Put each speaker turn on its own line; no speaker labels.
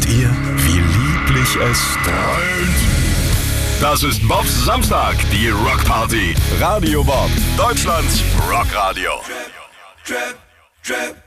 Wisst ihr, wie lieblich es dröhnt? Das ist Bobs Samstag, die Rockparty. Radio Bob, Deutschlands Rockradio.
Trip, trip, trip.